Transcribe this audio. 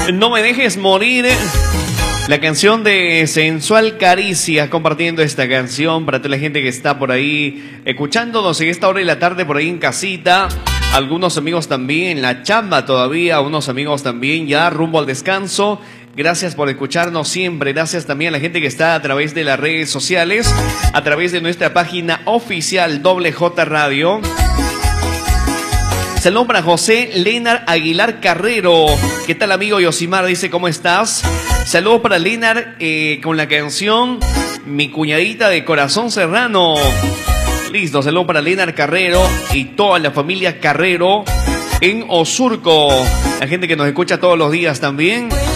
No me dejes morir. La canción de Sensual Caricia, compartiendo esta canción para toda la gente que está por ahí escuchándonos en esta hora de la tarde por ahí en casita. Algunos amigos también en la chamba todavía, unos amigos también ya rumbo al descanso. Gracias por escucharnos siempre. Gracias también a la gente que está a través de las redes sociales, a través de nuestra página oficial WJ Radio. Saludos para José Lenar Aguilar Carrero. ¿Qué tal, amigo Yosimar? Dice, ¿cómo estás? Saludos para Lenar con la canción Mi Cuñadita de Corazón Serrano. Listo, saludos para Lenar Carrero y toda la familia Carrero en Osurco. La gente que nos escucha todos los días también.